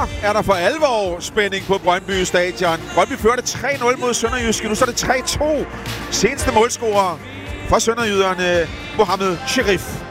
så er der for alvor spænding på Brøndby Stadion. Brøndby førte 3-0 mod Sønderjyske. Nu står det 3-2. Seneste målscorer for sønderjyderne, Mohamed Sherif.